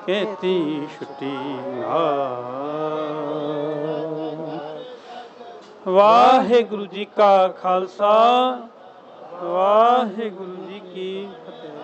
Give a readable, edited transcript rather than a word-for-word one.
ਕੀਤੀ ਛੁੱਟੀ ਵਾਹਿਗੁਰੂ ਜੀ ਕਾ ਖਾਲਸਾ, ਵਾਹਿਗੁਰੂ ਜੀ ਕੀ ਫਤਿਹ।